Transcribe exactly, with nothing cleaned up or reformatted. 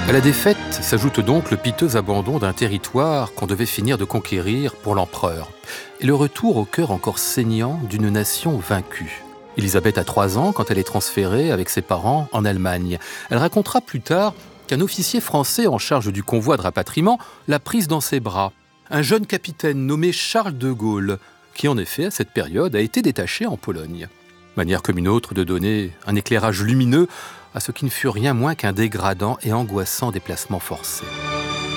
À la défaite s'ajoute donc le piteux abandon d'un territoire qu'on devait finir de conquérir pour l'empereur, et le retour au cœur encore saignant d'une nation vaincue. Élisabeth a trois ans quand elle est transférée avec ses parents en Allemagne. Elle racontera plus tard qu'un officier français en charge du convoi de rapatriement l'a prise dans ses bras, un jeune capitaine nommé Charles de Gaulle, qui en effet à cette période a été détaché en Pologne. Manière comme une autre de donner un éclairage lumineux à ce qui ne fut rien moins qu'un dégradant et angoissant déplacement forcé.